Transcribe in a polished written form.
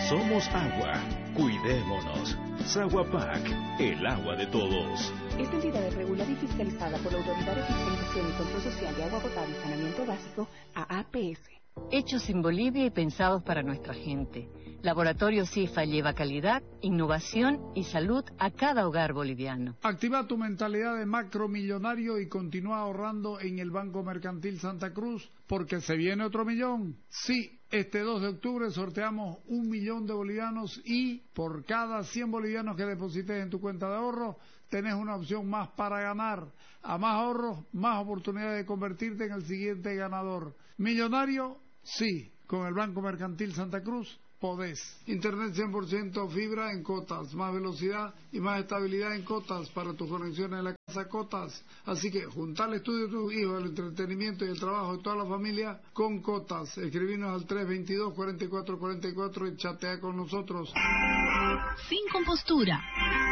Somos agua. Cuidémonos. Saguapac, el agua de todos. Esta entidad es regulada y fiscalizada por la Autoridad de Fiscalización y Control Social de Agua Potable y Saneamiento Básico, AAPS. Hechos en Bolivia y pensados para nuestra gente. Laboratorio CIFA lleva calidad, innovación y salud a cada hogar boliviano. Activa tu mentalidad de macromillonario y continúa ahorrando en el Banco Mercantil Santa Cruz, porque se viene otro millón. Sí, este 2 de octubre sorteamos 1 millón de bolivianos y por cada 100 bolivianos que deposites en tu cuenta de ahorro, tenés una opción más para ganar. A más ahorros, más oportunidades de convertirte en el siguiente ganador. Millonario, sí, con el Banco Mercantil Santa Cruz podés. Internet 100% fibra en Cotas, más velocidad y más estabilidad en Cotas para tus conexiones en la casa Cotas. Así que junta el estudio de tus hijos, el entretenimiento y el trabajo de toda la familia con Cotas. Escribinos al 322-4444 y chatea con nosotros. Sin compostura.